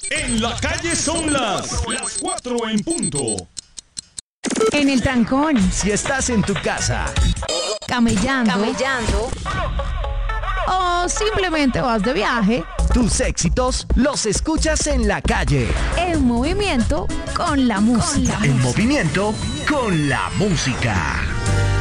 En la calle son las 4 en punto. En el trancón, Si estás en tu casa, camellando, o simplemente vas de viaje, tus éxitos los escuchas en la calle. en movimiento con la música. En movimiento con la música.